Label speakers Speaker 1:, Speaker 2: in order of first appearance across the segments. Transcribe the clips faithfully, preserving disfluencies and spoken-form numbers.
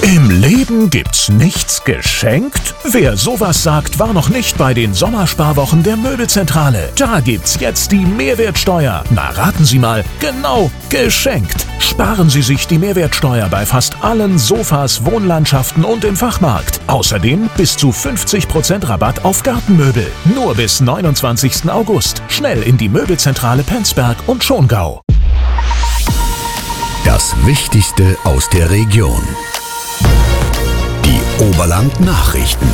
Speaker 1: Im Leben gibt's nichts geschenkt? Wer sowas sagt, war noch nicht bei den Sommersparwochen der Möbelzentrale. Da gibt's jetzt die Mehrwertsteuer. Na, raten Sie mal, genau, geschenkt. Sparen Sie sich die Mehrwertsteuer bei fast allen Sofas, Wohnlandschaften und im Fachmarkt. Außerdem bis zu fünfzig Prozent Rabatt auf Gartenmöbel. Nur bis neunundzwanzigsten August. Schnell in die Möbelzentrale Penzberg und Schongau.
Speaker 2: Das Wichtigste aus der Region. Die Oberland-Nachrichten.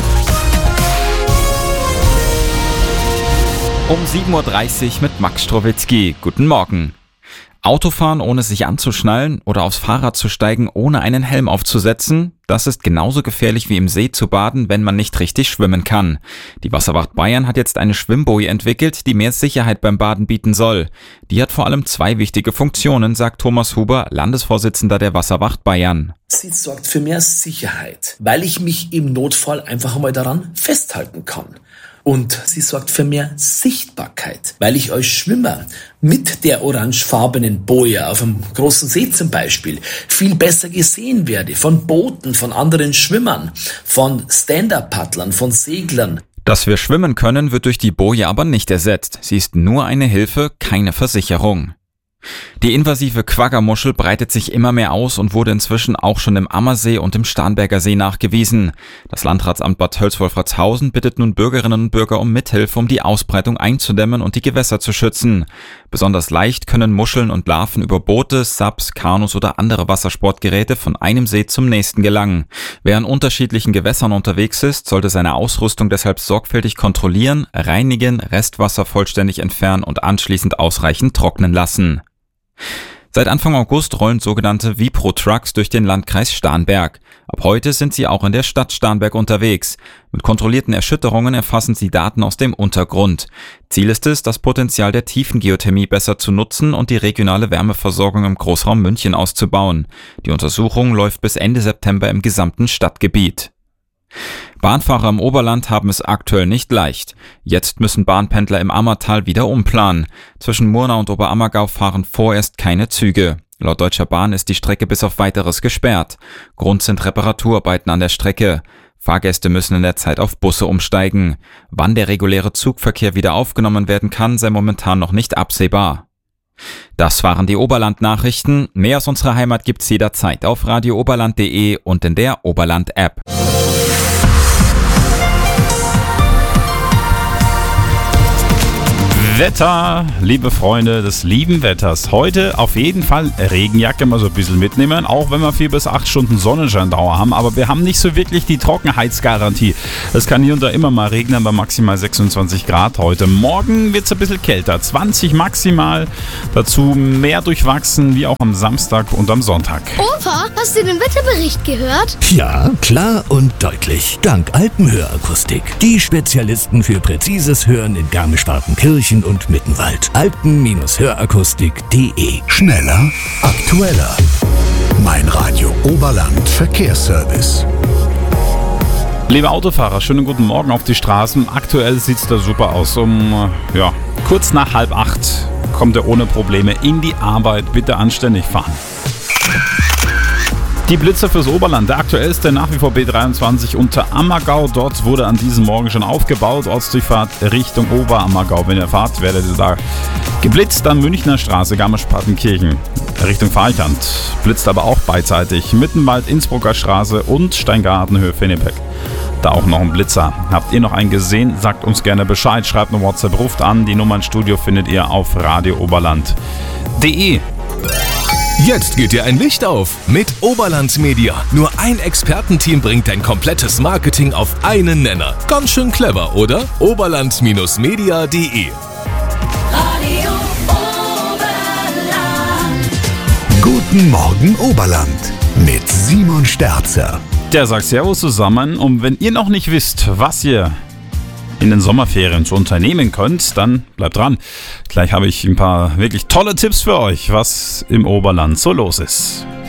Speaker 3: Um sieben Uhr dreißig mit Max Strowitzki. Guten Morgen. Autofahren ohne sich anzuschnallen oder aufs Fahrrad zu steigen ohne einen Helm aufzusetzen, das ist genauso gefährlich wie im See zu baden, wenn man nicht richtig schwimmen kann. Die Wasserwacht Bayern hat jetzt eine Schwimmboje entwickelt, die mehr Sicherheit beim Baden bieten soll. Die hat vor allem zwei wichtige Funktionen, sagt Thomas Huber, Landesvorsitzender der Wasserwacht Bayern.
Speaker 4: Sie sorgt für mehr Sicherheit, weil ich mich im Notfall einfach einmal daran festhalten kann. Und sie sorgt für mehr Sichtbarkeit, weil ich als Schwimmer mit der orangefarbenen Boje auf einem großen See zum Beispiel viel besser gesehen werde von Booten, von anderen Schwimmern, von Stand-Up-Paddlern, von Seglern.
Speaker 3: Dass wir schwimmen können, wird durch die Boje aber nicht ersetzt. Sie ist nur eine Hilfe, keine Versicherung. Die invasive Quaggermuschel breitet sich immer mehr aus und wurde inzwischen auch schon im Ammersee und im Starnberger See nachgewiesen. Das Landratsamt Bad Tölz-Wolfratshausen bittet nun Bürgerinnen und Bürger um Mithilfe, um die Ausbreitung einzudämmen und die Gewässer zu schützen. Besonders leicht können Muscheln und Larven über Boote, Subs, Kanus oder andere Wassersportgeräte von einem See zum nächsten gelangen. Wer an unterschiedlichen Gewässern unterwegs ist, sollte seine Ausrüstung deshalb sorgfältig kontrollieren, reinigen, Restwasser vollständig entfernen und anschließend ausreichend trocknen lassen. Seit Anfang August rollen sogenannte Vipro-Trucks durch den Landkreis Starnberg. Ab heute sind sie auch in der Stadt Starnberg unterwegs. Mit kontrollierten Erschütterungen erfassen sie Daten aus dem Untergrund. Ziel ist es, das Potenzial der Tiefengeothermie besser zu nutzen und die regionale Wärmeversorgung im Großraum München auszubauen. Die Untersuchung läuft bis Ende September im gesamten Stadtgebiet. Bahnfahrer im Oberland haben es aktuell nicht leicht. Jetzt müssen Bahnpendler im Ammertal wieder umplanen. Zwischen Murnau und Oberammergau fahren vorerst keine Züge. Laut Deutscher Bahn ist die Strecke bis auf Weiteres gesperrt. Grund sind Reparaturarbeiten an der Strecke. Fahrgäste müssen in der Zeit auf Busse umsteigen. Wann der reguläre Zugverkehr wieder aufgenommen werden kann, sei momentan noch nicht absehbar. Das waren die Oberland-Nachrichten. Mehr aus unserer Heimat gibt's jederzeit auf radio oberland punkt de und in der Oberland-App.
Speaker 5: Wetter, liebe Freunde des lieben Wetters. Heute auf jeden Fall Regenjacke mal so ein bisschen mitnehmen, auch wenn wir vier bis acht Stunden Sonnenscheindauer haben. Aber wir haben nicht so wirklich die Trockenheitsgarantie. Es kann hier und da immer mal regnen bei maximal sechsundzwanzig Grad heute. Morgen wird es ein bisschen kälter, zwanzig maximal. Dazu mehr durchwachsen, wie auch am Samstag und am Sonntag.
Speaker 6: Opa, hast du den Wetterbericht gehört?
Speaker 2: Ja, klar und deutlich. Dank Alpenhörakustik. Die Spezialisten für präzises Hören in Garmisch-Partenkirchen und Mittenwald. alpen hörakustik punkt de. Schneller, aktueller. Mein Radio Oberland Verkehrsservice.
Speaker 5: Liebe Autofahrer, schönen guten Morgen auf die Straßen. Aktuell sieht es da super aus. Um ja, kurz nach halb acht kommt ihr ohne Probleme in die Arbeit. Bitte anständig fahren. Die Blitzer fürs Oberland. Der aktuellste nach wie vor B dreiundzwanzig unter Ammergau. Dort wurde an diesem Morgen schon aufgebaut. Ortsdurchfahrt Richtung Oberammergau. Wenn ihr fahrt, werdet ihr da geblitzt. Dann Münchner Straße, Garmisch-Partenkirchen Richtung Farchand. Blitzt aber auch beidseitig. Mittenwald, Innsbrucker Straße und Steingarten, Höhe Fenebeck. Da auch noch ein Blitzer. Habt ihr noch einen gesehen? Sagt uns gerne Bescheid. Schreibt eine WhatsApp, ruft an. Die Nummer ins Studio findet ihr auf radio oberland punkt de.
Speaker 7: Jetzt geht dir ein Licht auf mit Oberland Media. Nur ein Expertenteam bringt dein komplettes Marketing auf einen Nenner. Ganz schön clever, oder? oberland media punkt de.
Speaker 8: Radio Oberland.
Speaker 2: Guten Morgen Oberland mit Simon Sterzer.
Speaker 5: Der sagt Servus zusammen, und wenn ihr noch nicht wisst, was ihr in den Sommerferien zu unternehmen könnt, dann bleibt dran. Gleich habe ich ein paar wirklich tolle Tipps für euch, was im Oberland so los ist.